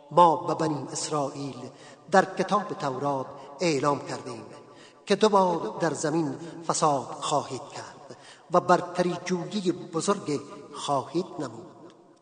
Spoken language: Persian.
ما به بنی اسرائیل در کتاب تورات اعلام کردیم که 2 بار در زمین فساد خواهید کرد و برتری جویی بزرگ خواهید نمود.